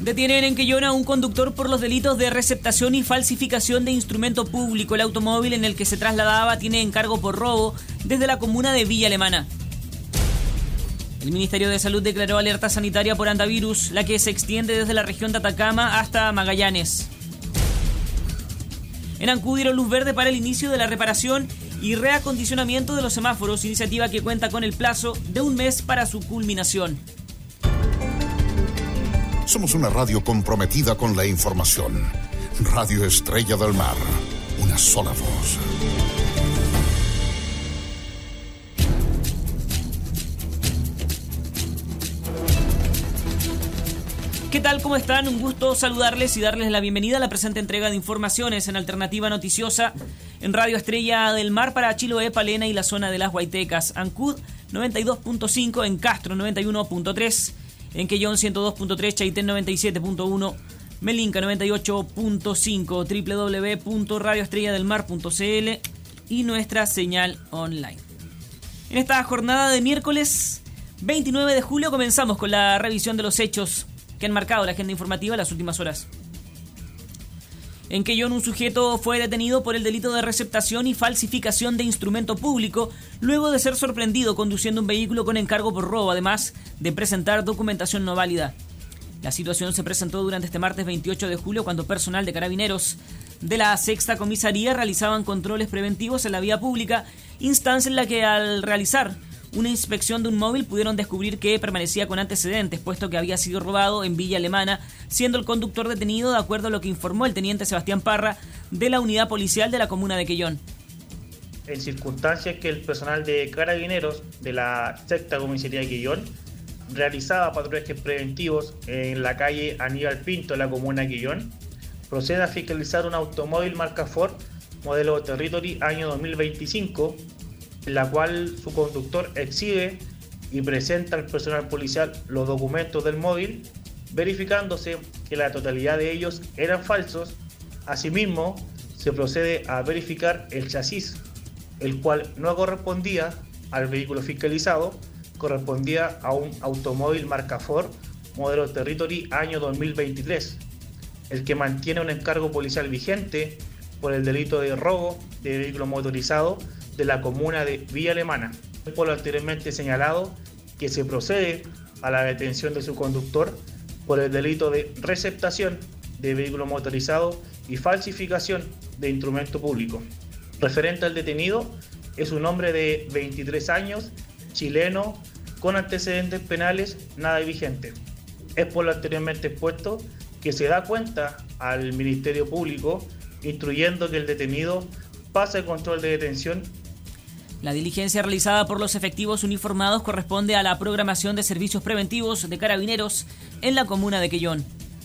Detienen en Quellón a un conductor por los delitos de receptación y falsificación de instrumento público. El automóvil en el que se trasladaba tiene encargo por robo desde la comuna de Villa Alemana. El Ministerio de Salud declaró alerta sanitaria por hantavirus, la que se extiende desde la región de Atacama hasta Magallanes. En Ancud dieron luz verde para el inicio de la reparación y reacondicionamiento de los semáforos, iniciativa que cuenta con el plazo de un mes para su culminación. Somos una radio comprometida con la información. Radio Estrella del Mar. Una sola voz. ¿Qué tal? ¿Cómo están? Un gusto saludarles y darles la bienvenida a la presente entrega de informaciones en Alternativa Noticiosa en Radio Estrella del Mar para Chiloé, Palena y la zona de las Huaytecas. Ancud 92.5, en Castro 91.3, en Quellón 102.3, Chaitén 97.1, Melinca 98.5, www.radioestrelladelmar.cl y nuestra señal online. En esta jornada de miércoles 29 de julio comenzamos con la revisión de los hechos que han marcado la agenda informativa en las últimas horas. En Quellón, un sujeto fue detenido por el delito de receptación y falsificación de instrumento público luego de ser sorprendido conduciendo un vehículo con encargo por robo, además de presentar documentación no válida. La situación se presentó durante este martes 28 de julio cuando personal de Carabineros de la Sexta Comisaría realizaban controles preventivos en la vía pública, instancia en la que al realizar una inspección de un móvil pudieron descubrir que permanecía con antecedentes, puesto que había sido robado en Villa Alemana, siendo el conductor detenido de acuerdo a lo que informó el teniente Sebastián Parra de la unidad policial de la comuna de Quellón. En circunstancias que el personal de Carabineros de la Sexta Comisaría de Quellón realizaba patrullajes preventivos en la calle Aníbal Pinto, en la comuna de Quellón, procede a fiscalizar un automóvil marca Ford, modelo Territory año 2025, en la cual su conductor exhibe y presenta al personal policial los documentos del móvil, verificándose que la totalidad de ellos eran falsos. Asimismo, se procede a verificar el chasis, el cual no correspondía al vehículo fiscalizado, correspondía a un automóvil marca Ford, modelo Territory año 2023, el que mantiene un encargo policial vigente por el delito de robo de vehículo motorizado de la comuna de Villa Alemana. Por lo anteriormente señalado, que se procede a la detención de su conductor por el delito de receptación de vehículo motorizado y falsificación de instrumento público. Referente al detenido, es un hombre de 23 años, chileno, con antecedentes penales nada vigente. Es por lo anteriormente expuesto que se da cuenta al Ministerio Público, instruyendo que el detenido pase el control de detención. La diligencia realizada por los efectivos uniformados corresponde a la programación de servicios preventivos de Carabineros en la comuna de Quellón.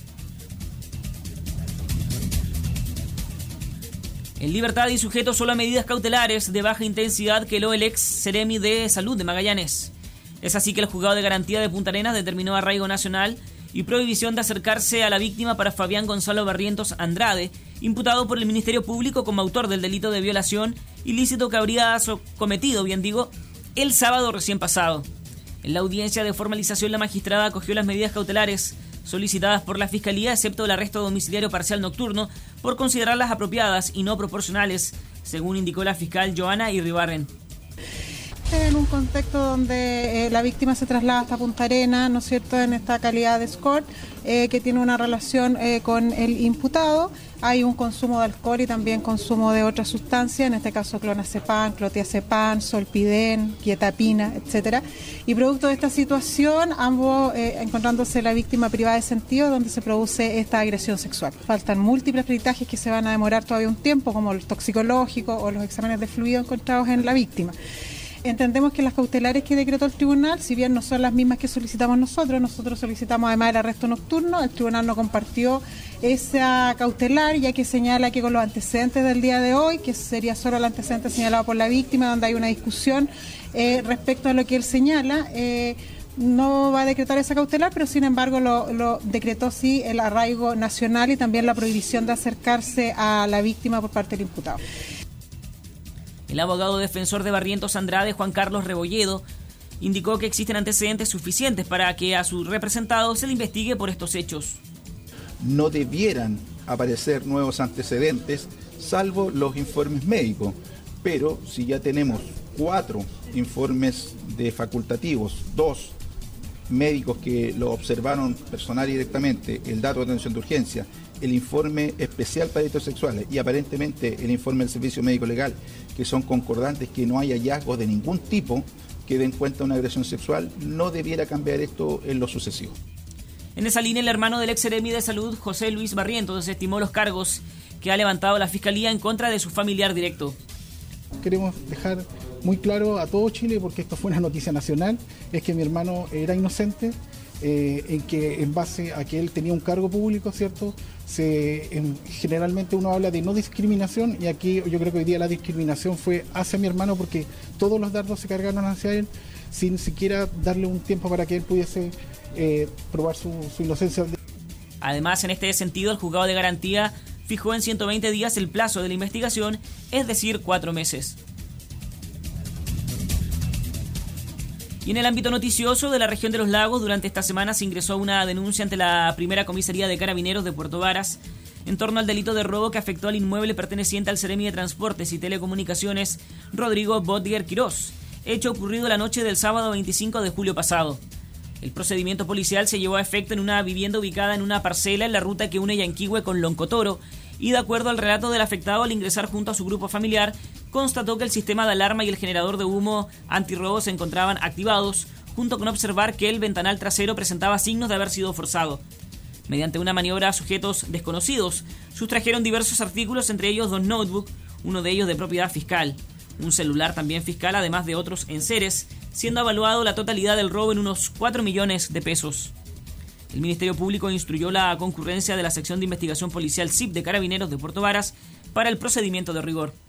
En libertad y sujeto solo a medidas cautelares de baja intensidad quedó el ex Seremi de Salud de Magallanes. Es así que el juzgado de garantía de Punta Arenas determinó arraigo nacional y prohibición de acercarse a la víctima para Fabián Gonzalo Barrientos Andrade, imputado por el Ministerio Público como autor del delito de violación ilícito que habría cometido, el sábado recién pasado. En la audiencia de formalización, la magistrada acogió las medidas cautelares solicitadas por la Fiscalía, excepto el arresto domiciliario parcial nocturno, por considerarlas apropiadas y no proporcionales, según indicó la fiscal Joana Irribarren. En un contexto donde la víctima se traslada hasta Punta Arenas, ¿no es cierto?, en esta calidad de escort, que tiene una relación con el imputado. Hay un consumo de alcohol y también consumo de otras sustancias, en este caso clonazepam, clotiazepam, solpidem, quietapina, etcétera. Y producto de esta situación, ambos encontrándose la víctima privada de sentido, donde se produce esta agresión sexual. Faltan múltiples peritajes que se van a demorar todavía un tiempo, como los toxicológicos o los exámenes de fluido encontrados en la víctima. Entendemos que las cautelares que decretó el tribunal, si bien no son las mismas que solicitamos nosotros solicitamos además el arresto nocturno. El tribunal no compartió esa cautelar, ya que señala que con los antecedentes del día de hoy, que sería solo el antecedente señalado por la víctima, donde hay una discusión respecto a lo que él señala, no va a decretar esa cautelar, pero sin embargo lo decretó sí el arraigo nacional y también la prohibición de acercarse a la víctima por parte del imputado. El abogado defensor de Barrientos Andrade, Juan Carlos Rebolledo, indicó que existen antecedentes suficientes para que a su representado se le investigue por estos hechos. no debieran aparecer nuevos antecedentes, salvo los informes médicos. Pero si ya tenemos 4 informes de facultativos, 2 médicos que lo observaron personal directamente, el dato de atención de urgencia, el informe especial para delitos sexuales y aparentemente el informe del Servicio Médico Legal, que son concordantes, que no hay hallazgos de ningún tipo que den cuenta de una agresión sexual, no debiera cambiar esto en lo sucesivo. En esa línea, el hermano del ex seremi de Salud, José Luis Barrientos, desestimó los cargos que ha levantado la Fiscalía en contra de su familiar directo. Queremos dejar muy claro a todo Chile, porque esto fue una noticia nacional, es que mi hermano era inocente, en que en base a que él tenía un cargo público, ¿cierto? Generalmente uno habla de no discriminación, y aquí yo creo que hoy día la discriminación fue hacia mi hermano, porque todos los dardos se cargaron hacia él sin siquiera darle un tiempo para que él pudiese probar su inocencia. Además, en este sentido, el juzgado de garantía fijó en 120 días el plazo de la investigación, es decir, 4 meses. Y en el ámbito noticioso de la región de los lagos, durante esta semana se ingresó una denuncia ante la primera comisaría de Carabineros de Puerto Varas en torno al delito de robo que afectó al inmueble perteneciente al seremi de Transportes y Telecomunicaciones Rodrigo Botger Quirós, hecho ocurrido la noche del sábado 25 de julio pasado. El procedimiento policial se llevó a efecto en una vivienda ubicada en una parcela en la ruta que une Yanquihue con Loncotoro, y de acuerdo al relato del afectado, al ingresar junto a su grupo familiar, constató que el sistema de alarma y el generador de humo antirrobo se encontraban activados, junto con observar que el ventanal trasero presentaba signos de haber sido forzado. Mediante una maniobra, sujetos desconocidos sustrajeron diversos artículos, entre ellos 2 notebooks, uno de ellos de propiedad fiscal, un celular también fiscal, además de otros enseres, siendo evaluado la totalidad del robo en unos 4 millones de pesos. El Ministerio Público instruyó la concurrencia de la sección de investigación policial SIP de Carabineros de Puerto Varas para el procedimiento de rigor.